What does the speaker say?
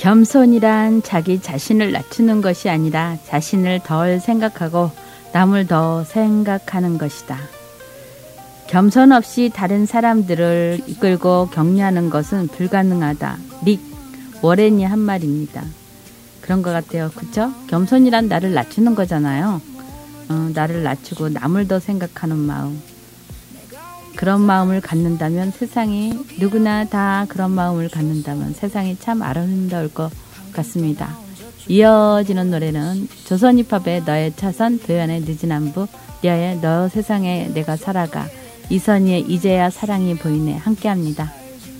겸손이란 자기 자신을 낮추는 것이 아니라 자신을 덜 생각하고 남을 더 생각하는 것이다. 겸손 없이 다른 사람들을 이끌고 격려하는 것은 불가능하다. 릭 워렌이 한 말입니다. 그런 것 같아요. 그쵸? 겸손이란 나를 낮추는 거잖아요. 나를 낮추고 남을 더 생각하는 마음. 그런 마음을 갖는다면 세상이 누구나 다 그런 마음을 갖는다면 세상이 참 아름다울 것 같습니다. 이어지는 노래는 조선힙합의 너의 차선, 도연의 늦은 안부, 리아의 너 세상에 내가 살아가, 이선희의 이제야 사랑이 보이네 함께합니다.